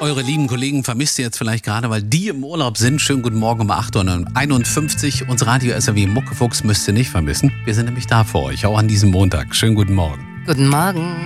Eure lieben Kollegen vermisst ihr jetzt vielleicht gerade, weil die im Urlaub sind. Schönen guten Morgen um 8:51 Uhr. Uns Radio SAW Muckefuchs müsst ihr nicht vermissen. Wir sind nämlich da für euch, auch an diesem Montag. Schönen guten Morgen. Guten Morgen.